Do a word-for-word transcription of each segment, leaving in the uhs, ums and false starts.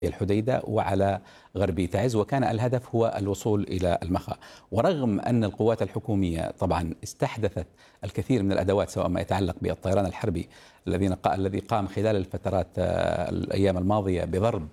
الحديدة وعلى غربي تعز، وكان الهدف هو الوصول إلى المخا. ورغم أن القوات الحكومية طبعا استحدثت الكثير من الأدوات سواء ما يتعلق بالطيران الحربي الذين الذي قام خلال الفترات الأيام الماضية بضرب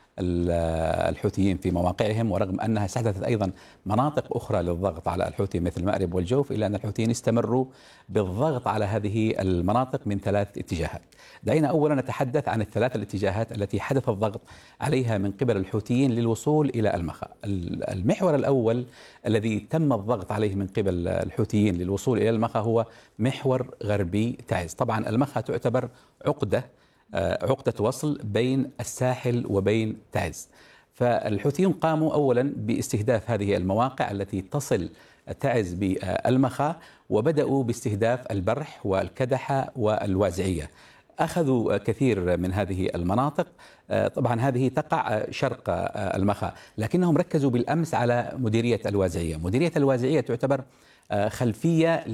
الحوثيين في مواقعهم، ورغم أنها استحدثت أيضا مناطق أخرى للضغط على الحوثي مثل مأرب والجوف، إلا أن الحوثيين استمروا بالضغط على هذه المناطق من ثلاث اتجاهات. دعينا أولا نتحدث عن الثلاث الاتجاهات التي حدث الضغط عليها من قبل الحوثيين للوصول إلى المخا. المحور الأول الذي تم الضغط عليه من قبل الحوثيين للوصول إلى المخا هو محور غربي تعز. طبعا المخا تعتبر عقدة عقدة وصل بين الساحل وبين تعز، فالحوثيون قاموا أولا باستهداف هذه المواقع التي تصل تعز بالمخا، وبدأوا باستهداف البرح والكدحة والوازعية. أخذوا كثير من هذه المناطق، طبعا هذه تقع شرق المخا، لكنهم ركزوا بالأمس على مديرية الوازعية. مديرية الوازعية تعتبر خلفية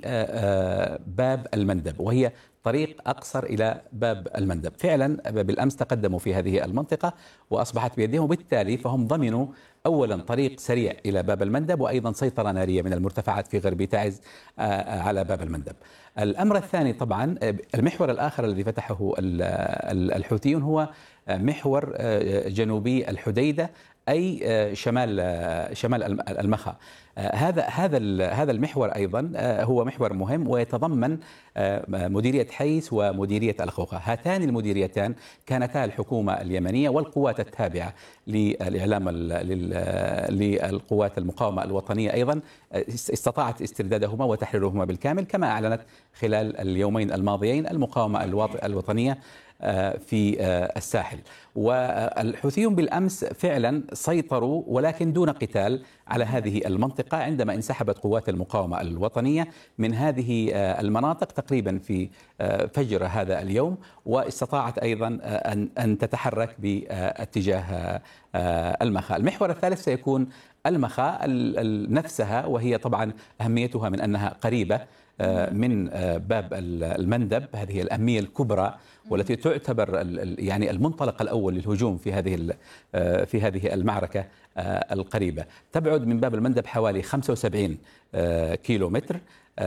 لباب المندب، وهي طريق أقصر إلى باب المندب. فعلا بالأمس تقدموا في هذه المنطقة وأصبحت بيدهم، وبالتالي فهم ضمنوا أولا طريق سريع إلى باب المندب، وأيضا سيطرة نارية من المرتفعات في غرب تعز على باب المندب. الأمر الثاني طبعا المحور الآخر الذي فتحه الحوثيون هو محور جنوبي الحديدة، أي شمال شمال المخا. هذا هذا هذا المحور أيضا هو محور مهم ويتضمن مديرية حيس ومديرية الخوخة. هاتان المديريتان كانتا الحكومة اليمنية والقوات التابعة للإعلام للقوات المقاومة الوطنية أيضا استطاعت استردادهما وتحريرهما بالكامل، كما أعلنت خلال اليومين الماضيين المقاومة الوطنية في الساحل. والحوثيون بالأمس فعلا سيطروا ولكن دون قتال على هذه المنطقة عندما انسحبت قوات المقاومة الوطنية من هذه المناطق تقريبا في فجر هذا اليوم، واستطاعت أيضا أن تتحرك باتجاه المخا. المحور الثالث سيكون المخا نفسها، وهي طبعا أهميتها من أنها قريبة من باب المندب. هذه الأهمية الكبرى والتي تعتبر يعني المنطلق الأول للهجوم في هذه في هذه المعركة القريبة. تبعد من باب المندب حوالي خمسة وسبعين كيلو متر،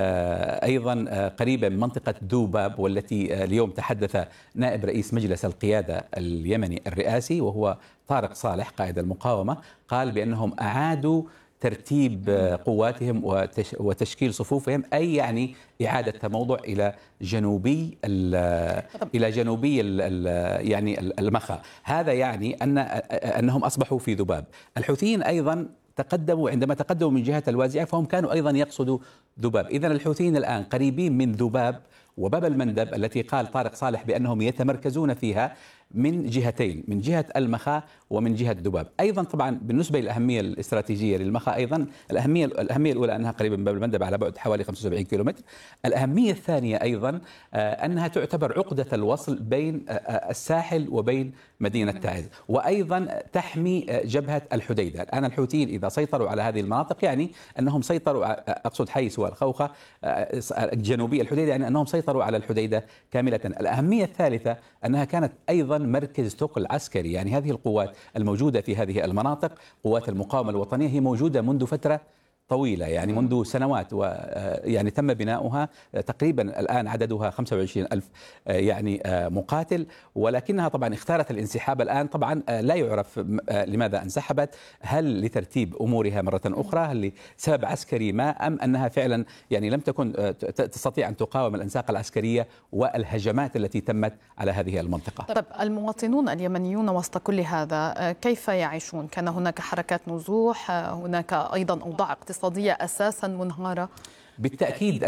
أيضا قريبة من منطقة دوباب، والتي اليوم تحدث نائب رئيس مجلس القيادة اليمني الرئاسي وهو طارق صالح قائد المقاومة، قال بأنهم أعادوا ترتيب قواتهم وتشكيل صفوفهم، أي يعني إعادة تموضع إلى جنوبي إلى جنوبي يعني المخا. هذا يعني أن أنهم أصبحوا في ذباب. الحوثيين أيضا تقدموا، عندما تقدموا من جهة الوازعة فهم كانوا أيضا يقصدوا ذباب. إذن الحوثيين الآن قريبين من ذباب وباب المندب التي قال طارق صالح بأنهم يتمركزون فيها من جهتين، من جهة المخا ومن جهة ذباب. أيضا طبعا بالنسبة للأهمية الاستراتيجية للمخا، أيضا الأهمية الأهمية الأولى أنها قريبة من باب المندب على بعد حوالي خمسة وسبعين كيلومتر. الأهمية الثانية أيضا أنها تعتبر عقدة الوصل بين الساحل وبين مدينة تعز، وأيضا تحمي جبهة الحديدة. الآن الحوثيين إذا سيطروا على هذه المناطق يعني أنهم سيطروا، أقصد حيس والخوخة جنوبي الحديدة، يعني أنهم سيطروا على الحديدة كاملة. الأهمية الثالثة أنها كانت أيضا مركز ثقل عسكري، يعني هذه القوات الموجودة في هذه المناطق قوات المقاومة الوطنية هي موجودة منذ فترة طويلة، يعني منذ سنوات، ويعني تم بناؤها تقريبا الآن عددها خمسة وعشرين ألف يعني مقاتل، ولكنها طبعا اختارت الانسحاب. الآن طبعا لا يعرف لماذا انسحبت، هل لترتيب أمورها مرة أخرى، هل لسبب عسكري ما، أم أنها فعلا يعني لم تكن تستطيع أن تقاوم الأنساق العسكرية والهجمات التي تمت على هذه المنطقة. طيب المواطنون اليمنيون وسط كل هذا كيف يعيشون؟ كان هناك حركات نزوح، هناك أيضا أوضاع اقتصادية أساسا منهارة؟ بالتأكيد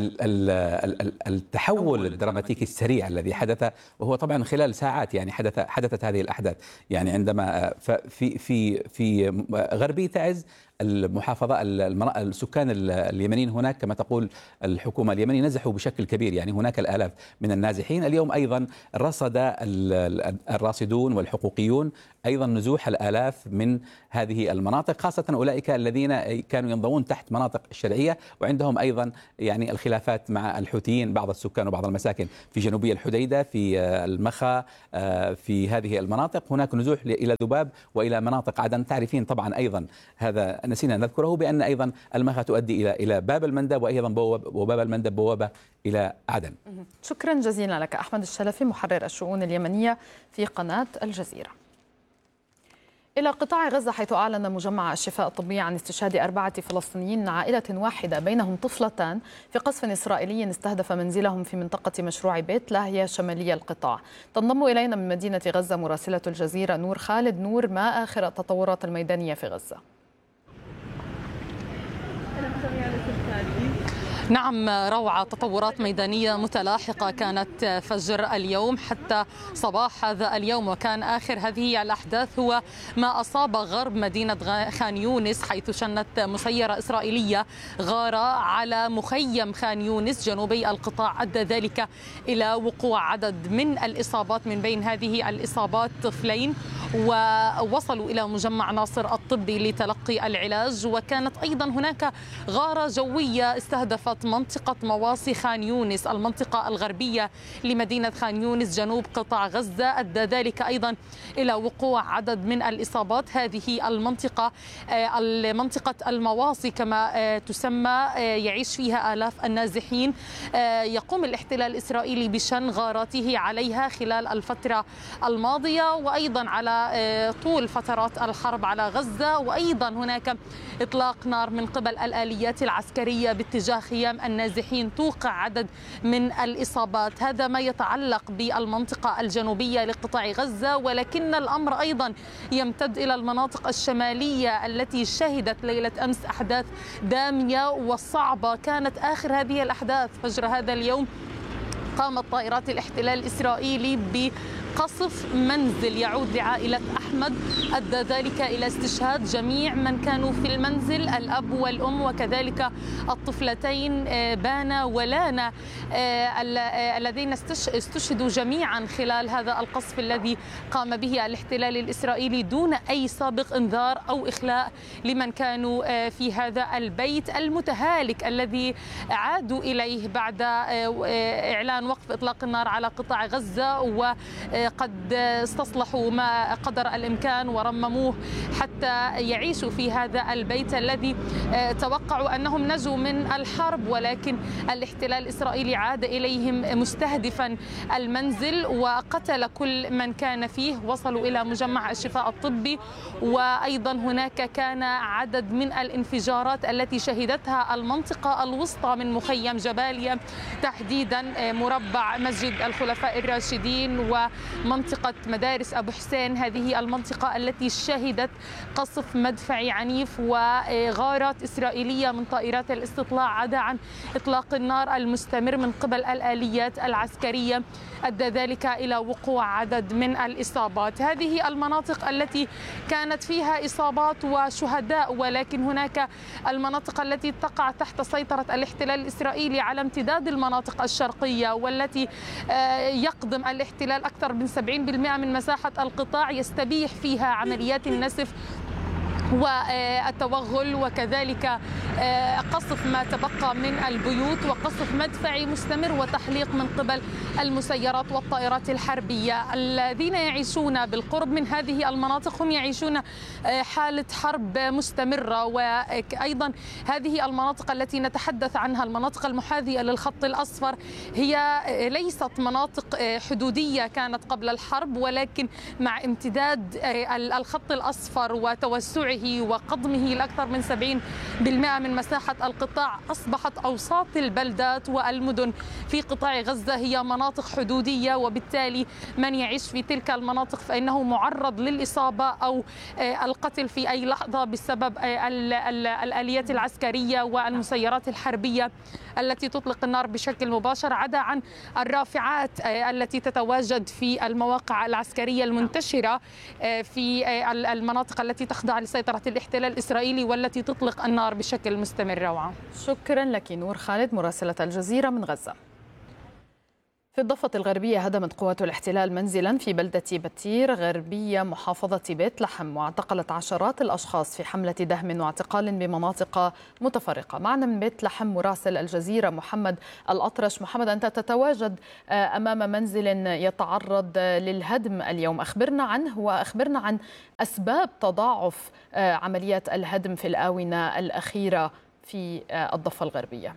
التحول الدراماتيكي السريع الذي حدث، وهو طبعا خلال ساعات يعني حدث حدثت هذه الأحداث. يعني عندما في في في غربي تعز المحافظة السكان اليمنيين هناك كما تقول الحكومة اليمنية نزحوا بشكل كبير، يعني هناك الآلاف من النازحين. اليوم أيضا رصد الراصدون والحقوقيون أيضا نزوح الآلاف من هذه المناطق، خاصة أولئك الذين كانوا ينضوون تحت مناطق الشرعية، وعندهم أيضا يعني الخلافات مع الحوثيين، بعض السكان وبعض المساكن في جنوبية الحديدة، في المخا، في هذه المناطق هناك نزوح إلى ذباب وإلى مناطق عدن. تعرفين طبعا أيضا هذا نسينا نذكره بأن أيضا المخا تؤدي إلى إلى باب المندب، وأيضا وباب المندب بوابة إلى عدن. شكرا جزيلا لك أحمد الشلفي محرر الشؤون اليمنية في قناة الجزيرة. إلى قطاع غزة، حيث أعلن مجمع الشفاء الطبي عن استشهاد أربعة فلسطينيين من عائلة واحدة بينهم طفلتان في قصف إسرائيلي استهدف منزلهم في منطقة مشروع بيت لاهيا شمالي القطاع. تنضم إلينا من مدينة غزة مراسلة الجزيرة نور خالد. نور، ما آخر التطورات الميدانية في غزة؟ نعم روعة، تطورات ميدانية متلاحقة كانت فجر اليوم حتى صباح هذا اليوم، وكان آخر هذه الأحداث هو ما أصاب غرب مدينة خان يونس، حيث شنت مسيرة إسرائيلية غارة على مخيم خان يونس جنوبي القطاع، أدى ذلك إلى وقوع عدد من الإصابات، من بين هذه الإصابات طفلين، ووصلوا إلى مجمع ناصر الطبي لتلقي العلاج. وكانت أيضا هناك غارة جوية استهدفت منطقة مواصي خان يونس، المنطقة الغربية لمدينة خان يونس جنوب قطاع غزة، أدى ذلك أيضا إلى وقوع عدد من الإصابات. هذه المنطقة المنطقة المواصي كما تسمى يعيش فيها آلاف النازحين. يقوم الاحتلال الإسرائيلي بشن غاراته عليها خلال الفترة الماضية، وأيضا على طول فترات الحرب على غزة، وأيضا هناك إطلاق نار من قبل الآليات العسكرية باتجاه خيام النازحين، توقع عدد من الإصابات. هذا ما يتعلق بالمنطقة الجنوبية لقطاع غزة، ولكن الأمر أيضا يمتد إلى المناطق الشمالية التي شهدت ليلة أمس أحداث دامية وصعبة. كانت آخر هذه الأحداث فجر هذا اليوم قامت طائرات الاحتلال الإسرائيلي ب قصف منزل يعود لعائلة أحمد، أدى ذلك إلى استشهاد جميع من كانوا في المنزل، الأب والأم وكذلك الطفلتين بانا ولانا الذين استشهدوا جميعا خلال هذا القصف الذي قام به الاحتلال الإسرائيلي دون أي سابق إنذار أو إخلاء لمن كانوا في هذا البيت المتهالك الذي عادوا إليه بعد إعلان وقف إطلاق النار على قطاع غزة، و قد استصلحوا ما قدر الإمكان ورمموه حتى يعيشوا في هذا البيت الذي توقعوا أنهم نجوا من الحرب، ولكن الاحتلال الإسرائيلي عاد إليهم مستهدفا المنزل وقتل كل من كان فيه. وصلوا إلى مجمع الشفاء الطبي، وأيضا هناك كان عدد من الانفجارات التي شهدتها المنطقة الوسطى من مخيم جباليا، تحديدا مربع مسجد الخلفاء الراشدين و منطقة مدارس أبو حسين. هذه المنطقة التي شهدت قصف مدفعي عنيف وغارات إسرائيلية من طائرات الاستطلاع عدا عن إطلاق النار المستمر من قبل الآليات العسكرية، أدى ذلك إلى وقوع عدد من الإصابات. هذه المناطق التي كانت فيها إصابات وشهداء، ولكن هناك المناطق التي تقع تحت سيطرة الاحتلال الإسرائيلي على امتداد المناطق الشرقية، والتي يقدم الاحتلال أكثر من سبعين بالمئة من مساحة القطاع، يستبيح فيها عمليات النسف والتوغل وكذلك قصف ما تبقى من البيوت، وقصف مدفعي مستمر وتحليق من قبل المسيرات والطائرات الحربية. الذين يعيشون بالقرب من هذه المناطق هم يعيشون حالة حرب مستمرة، وأيضا هذه المناطق التي نتحدث عنها المناطق المحاذية للخط الأصفر هي ليست مناطق حدودية كانت قبل الحرب، ولكن مع امتداد الخط الأصفر وتوسعه وقضمه لأكثر من سبعين بالمئة من مساحة القطاع، أصبحت أوساط البلدات والمدن في قطاع غزة هي مناطق حدودية، وبالتالي من يعيش في تلك المناطق فإنه معرض للإصابة أو القتل في أي لحظة بسبب الآليات العسكرية والمسيرات الحربية التي تطلق النار بشكل مباشر، عدا عن الرافعات التي تتواجد في المواقع العسكرية المنتشرة في المناطق التي تخضع لسيطرة سيطرة الاحتلال الإسرائيلي والتي تطلق النار بشكل مستمر. روعة، شكرا لك نور خالد مراسلة الجزيرة من غزة. في الضفة الغربية هدمت قوات الاحتلال منزلا في بلدة بتير غربية محافظة بيت لحم، واعتقلت عشرات الأشخاص في حملة دهم واعتقال بمناطق متفرقة. معنا من بيت لحم مراسل الجزيرة محمد الأطرش. محمد، أنت تتواجد أمام منزل يتعرض للهدم اليوم، أخبرنا عنه وأخبرنا عن أسباب تضاعف عمليات الهدم في الآونة الأخيرة في الضفة الغربية.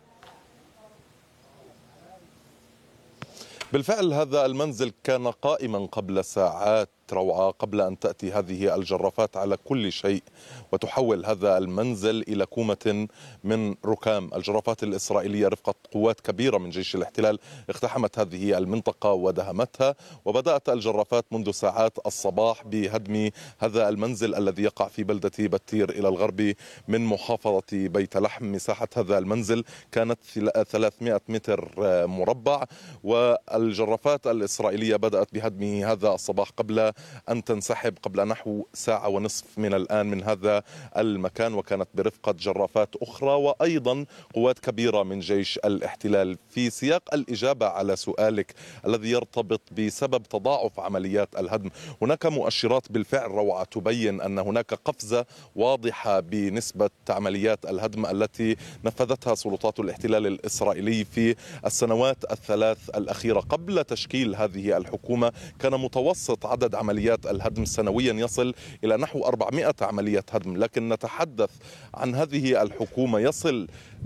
بالفعل هذا المنزل كان قائما قبل ساعات روعة قبل أن تأتي هذه الجرافات على كل شيء وتحول هذا المنزل إلى كومة من ركام. الجرافات الإسرائيلية رفقة قوات كبيرة من جيش الاحتلال اقتحمت هذه المنطقة ودهمتها، وبدأت الجرافات منذ ساعات الصباح بهدم هذا المنزل الذي يقع في بلدة بتير إلى الغرب من محافظة بيت لحم. مساحة هذا المنزل كانت ثلاثمائة متر مربع، والجرافات الإسرائيلية بدأت بهدمه هذا الصباح قبل أن تنسحب قبل نحو ساعة ونصف من الآن من هذا المكان، وكانت برفقة جرافات أخرى وأيضا قوات كبيرة من جيش الاحتلال. في سياق الإجابة على سؤالك الذي يرتبط بسبب تضاعف عمليات الهدم، هناك مؤشرات بالفعل روعة تبين أن هناك قفزة واضحة بنسبة عمليات الهدم التي نفذتها سلطات الاحتلال الإسرائيلي في السنوات الثلاث الأخيرة. قبل تشكيل هذه الحكومة كان متوسط عدد عمليات الهدم سنويا يصل إلى نحو أربعمائة عملية هدم، لكن نتحدث عن هذه الحكومة يصل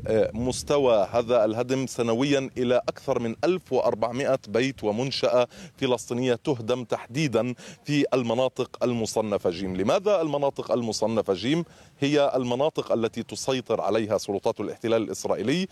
مستوى هذا الهدم سنويا إلى أكثر من ألف وأربعمائة بيت ومنشأة فلسطينية تهدم تحديدا في المناطق المصنفة جيم. لماذا المناطق المصنفة جيم؟ هي المناطق التي تسيطر عليها سلطات الاحتلال الإسرائيلي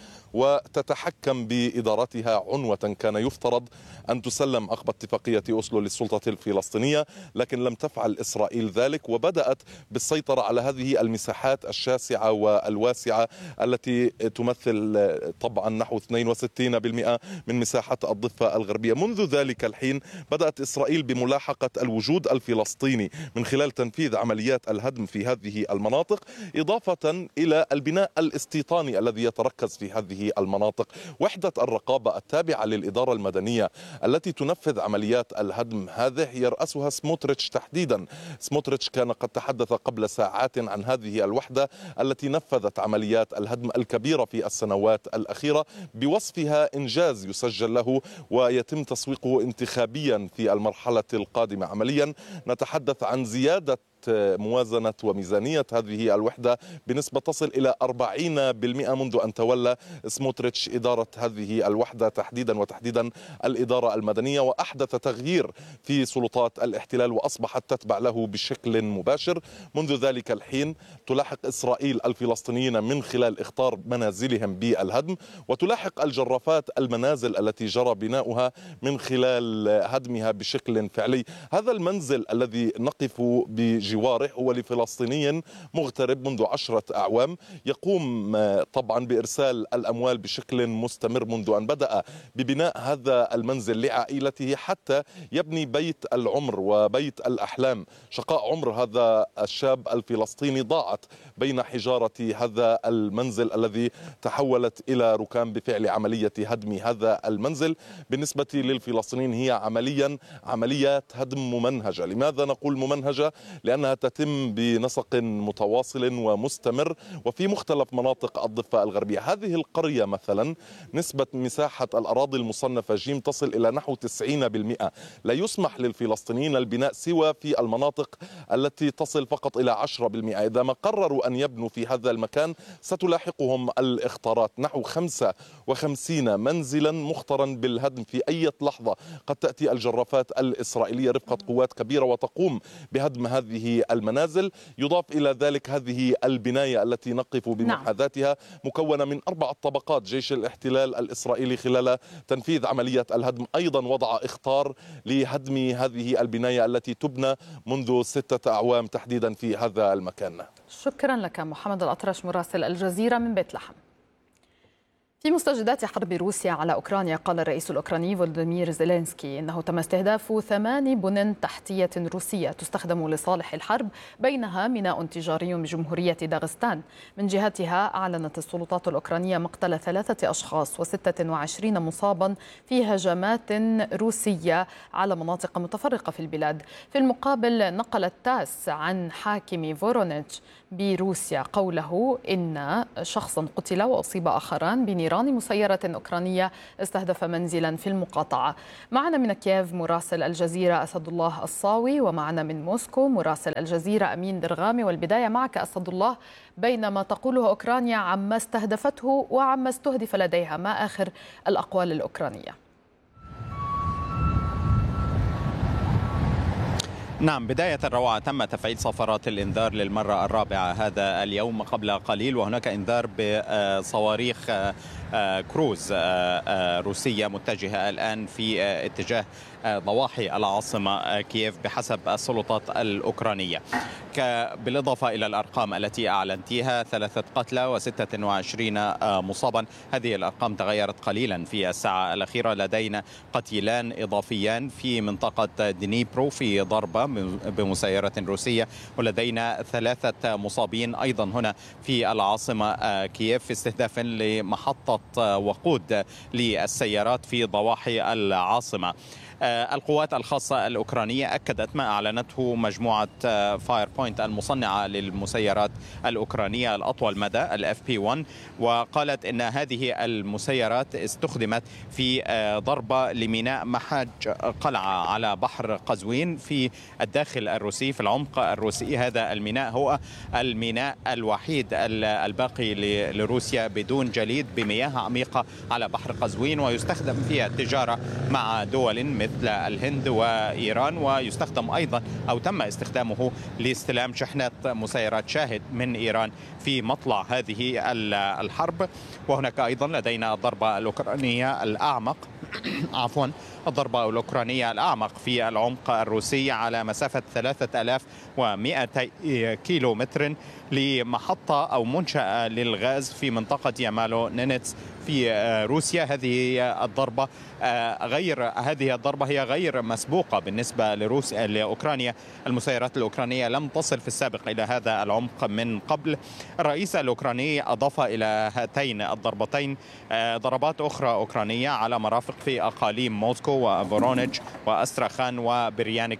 وتتحكم بإدارتها عنوة كان يفترض أن تسلم عقب اتفاقية أوسلو للسلطة الفلسطينية، لكن لم تفعل إسرائيل ذلك وبدأت بالسيطرة على هذه المساحات الشاسعة والواسعة التي تمثل طبعا نحو اثنين وستين بالمئة من مساحة الضفة الغربية. منذ ذلك الحين بدأت إسرائيل بملاحقة الوجود الفلسطيني من خلال تنفيذ عمليات الهدم في هذه المناطق، إضافة إلى البناء الاستيطاني الذي يتركز في هذه المناطق. وحدة الرقابة التابعة للإدارة المدنية التي تنفذ عمليات الهدم هذه يرأسها سموتريتش تحديدا. سموتريتش كان قد تحدث قبل ساعات عن هذه الوحدة التي نفذت عمليات الهدم الكبيرة في السنوات الأخيرة بوصفها إنجاز يسجل له ويتم تسويقه انتخابيا في المرحلة القادمة. عمليا نتحدث عن زيادة موازنة وميزانية هذه الوحدة بنسبة تصل إلى أربعين بالمئة منذ أن تولى سموتريتش إدارة هذه الوحدة تحديدا وتحديدا الإدارة المدنية، وأحدث تغيير في سلطات الاحتلال وأصبحت تتبع له بشكل مباشر. منذ ذلك الحين تلاحق إسرائيل الفلسطينيين من خلال إخطار منازلهم بالهدم، وتلاحق الجرافات المنازل التي جرى بناؤها من خلال هدمها بشكل فعلي. هذا المنزل الذي نقف بجواره هو لفلسطيني مغترب منذ عشرة أعوام، يقوم طبعا بإرسال الأموال بشكل مستمر منذ أن بدأ ببناء هذا المنزل لعائلته حتى يبني بيت العمر وبيت الأحلام. شقاء عمر هذا الشاب الفلسطيني ضاعت بين حجارة هذا المنزل الذي تحولت إلى ركام بفعل عملية هدم هذا المنزل. بالنسبة للفلسطينيين هي عمليا عمليات هدم ممنهجة. لماذا نقول ممنهجة؟ لأنها تتم بنسق متواصل ومستمر وفي مختلف مناطق الضفة الغربية. هذه القرية مثلا نسبة مساحة الأراضي المصنفة جيم تصل إلى نحو تسعين بالمئة. لا يسمح للفلسطينيين البناء سوى في المناطق التي تصل فقط إلى عشرة بالمئة. إذا ما قرروا أن يبنوا في هذا المكان ستلاحقهم الإخطارات. نحو خمسة وخمسين منزلا مخطرا بالهدم في أي لحظة. قد تأتي الجرافات الإسرائيلية رفقة قوات كبيرة وتقوم بهدم هذه المنازل. يضاف إلى ذلك هذه البناية التي نقف بمحاذاتها مكونة من أربع طبقات. جيش الاحتلال الإسرائيلي خلال تنفيذ عملية الهدم أيضا وضع إخطار لهدم هذه البناية التي تبنى منذ ستة أعوام تحديدا في هذا المكان. شكرا لك محمد الأطرش مراسل الجزيرة من بيت لحم. في مستجدات حرب روسيا على أوكرانيا، قال الرئيس الأوكراني فولوديمير زيلينسكي إنه تم استهداف ثمان بنن تحتية روسية تستخدم لصالح الحرب، بينها ميناء تجاري بجمهورية داغستان. من جهتها أعلنت السلطات الأوكرانية مقتل ثلاثة أشخاص وستة وعشرين مصابا في هجمات روسية على مناطق متفرقة في البلاد. في المقابل نقلت تاس عن حاكم فورونيتش بروسيا قوله إن شخصا قتل وأصيب آخران بنيران مسيرة أوكرانية استهدف منزلا في المقاطعة. معنا من كييف مراسل الجزيرة أسد الله الصاوي، ومعنا من موسكو مراسل الجزيرة أمين درغامي. والبداية معك أسد الله، بينما تقوله أوكرانيا عما استهدفته وعما استهدف لديها، ما آخر الأقوال الأوكرانية؟ نعم، بداية روعة تم تفعيل صفارات الإنذار للمرة الرابعة هذا اليوم قبل قليل، وهناك إنذار بصواريخ كروز روسية متجهة الآن في اتجاه ضواحي العاصمة كييف بحسب السلطات الأوكرانية. بالإضافة إلى الأرقام التي أعلنتها، ثلاثة قتلى وستة وعشرين مصابا. هذه الأرقام تغيرت قليلا في الساعة الأخيرة. لدينا قتيلان إضافيان في منطقة دنيبرو في ضربة بمسيرة روسية، ولدينا ثلاثة مصابين أيضا هنا في العاصمة كييف في استهداف لمحطة وقود للسيارات في ضواحي العاصمة. القوات الخاصة الأوكرانية أكدت ما أعلنته مجموعة فاير بوينت المصنعة للمسيرات الأوكرانية الأطول مدى ال إف بي واحد، وقالت إن هذه المسيرات استخدمت في ضربة لميناء محاج قلعة على بحر قزوين في الداخل الروسي في العمق الروسي. هذا الميناء هو الميناء الوحيد الباقي لروسيا بدون جليد بمياه عميقة على بحر قزوين، ويستخدم فيها التجارة مع دول مثل الهند وإيران، ويستخدم أيضا أو تم استخدامه لاستلام شحنات مسيرات شاهد من إيران في مطلع هذه الحرب. وهناك أيضا لدينا الضربة الأوكرانية الأعمق عفوا الضربة الأوكرانية الأعمق في العمق الروسي على مسافة ثلاثة آلاف ومئتي كيلو متر لمحطة أو منشأة للغاز في منطقة يامالو نينتس في روسيا. هذه الضربة غير هذه الضربة هي غير مسبوقة بالنسبة لروسيا لأوكرانيا. المسيرات الأوكرانية لم تصل في السابق إلى هذا العمق من قبل. الرئيس الأوكراني أضاف إلى هاتين الضربتين ضربات أخرى أوكرانية على مرافق في أقاليم موسكو وفورونيتش وأستراخان وبريانك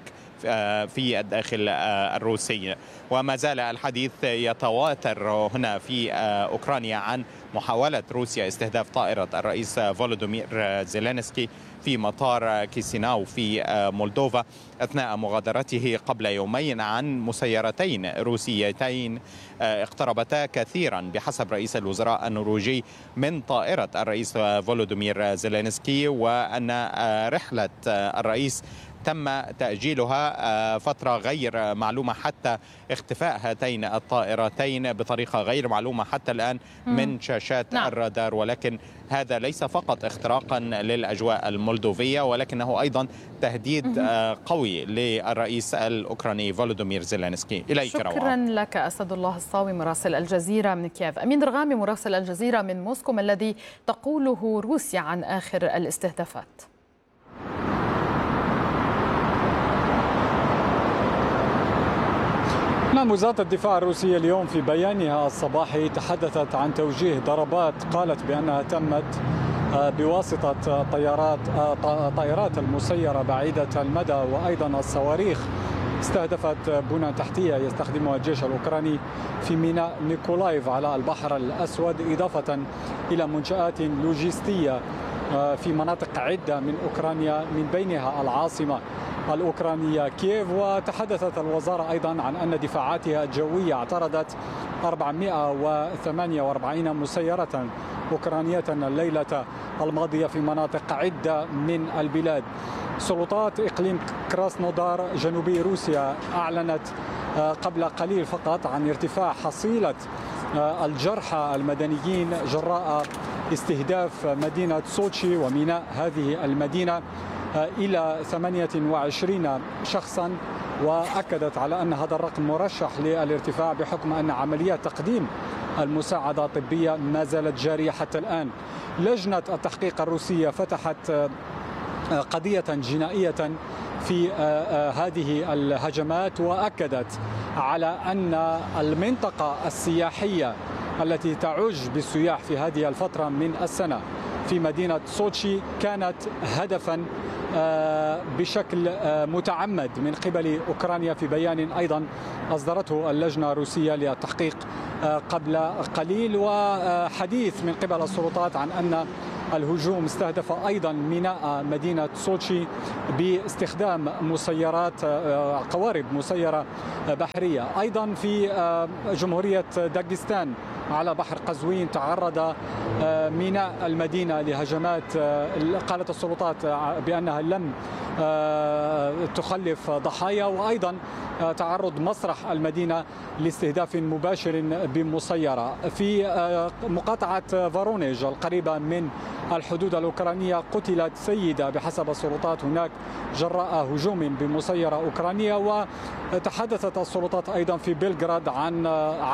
في الداخل الروسي. وما زال الحديث يتواتر هنا في أوكرانيا عن محاولة روسيا استهداف طائرة الرئيس فولوديمير زيلينسكي في مطار كيسيناو في مولدوفا أثناء مغادرته قبل يومين عن مسيرتين روسيتين اقتربتا كثيرا بحسب رئيس الوزراء النرويجي من طائرة الرئيس فولوديمير زيلينسكي، وأن رحلة الرئيس تم تأجيلها فترة غير معلومة حتى اختفاء هاتين الطائرتين بطريقة غير معلومة حتى الآن من شاشات نعم. الرادار. ولكن هذا ليس فقط اختراقا للأجواء المولدوفية، ولكنه أيضا تهديد قوي للرئيس الأوكراني فولوديمير زيلينسكي. إليك شكرا روعة. لك أسد الله الصاوي مراسل الجزيرة من كييف. أمين درغامي مراسل الجزيرة من موسكو، ما الذي تقوله روسيا عن آخر الاستهدافات؟ نعم، وزارة الدفاع الروسية اليوم في بيانها الصباحي تحدثت عن توجيه ضربات قالت بأنها تمت بواسطة طيارات طائرات المسيرة بعيدة المدى وأيضا الصواريخ استهدفت بنى تحتية يستخدمها الجيش الأوكراني في ميناء نيكولايف على البحر الأسود، إضافة إلى منشآت لوجستية في مناطق عدة من أوكرانيا من بينها العاصمة الأوكرانية كييف. وتحدثت الوزارة أيضا عن أن دفاعاتها الجوية اعترضت أربعمئة وثمانية وأربعين مسيرة أوكرانية الليلة الماضية في مناطق عدة من البلاد. سلطات إقليم كراسنودار جنوبي روسيا أعلنت قبل قليل فقط عن ارتفاع حصيلة الجرحى المدنيين جراء استهداف مدينة سوتشي وميناء هذه المدينة إلى ثمانية وعشرين شخصا، وأكدت على أن هذا الرقم مرشح للارتفاع بحكم أن عمليات تقديم المساعدة الطبية ما زالت جارية حتى الآن. لجنة التحقيق الروسية فتحت قضية جنائية في هذه الهجمات، وأكدت على أن المنطقة السياحية التي تعج بالسياح في هذه الفترة من السنة في مدينة سوتشي كانت هدفا بشكل متعمد من قبل أوكرانيا، في بيان أيضا أصدرته اللجنة الروسية للتحقيق قبل قليل. وحديث من قبل السلطات عن أن الهجوم استهدف أيضا ميناء مدينة سوتشي باستخدام مسيرات قوارب مسيرة بحرية. أيضا في جمهورية داغستان على بحر قزوين تعرض ميناء المدينة لهجمات قالت السلطات بأنها لم تخلف ضحايا، وأيضا تعرض مسرح المدينة لاستهداف مباشر بمسيرة. في مقاطعة فارونيج القريبة من الحدود الأوكرانية قتلت سيدة بحسب السلطات هناك جراء هجوم بمسيرة أوكرانية. وتحدثت السلطات أيضا في بلغراد عن